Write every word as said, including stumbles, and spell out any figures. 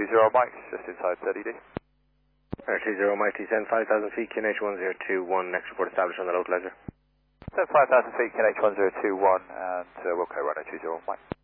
two zero Mike, just inside Z E D. Runway two zero Mike, descend five thousand feet, Q N H one zero two one, next report established on the localizer. Descend five thousand feet, Q N H one zero two one, and uh, we'll clear runway two zero Mike.